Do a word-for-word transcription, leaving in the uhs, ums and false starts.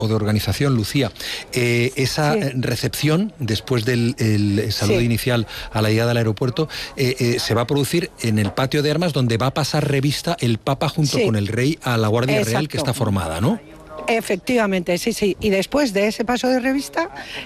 o de organización, Lucía. Eh, esa sí. recepción, después del el saludo sí. inicial a la llegada al aeropuerto, eh, eh, se va a producir en el patio de armas, donde va a pasar revista el Papa junto sí. con el Rey a la Guardia Exacto. Real que está formada, ¿no? Efectivamente, sí, sí. Y después de ese paso de revista,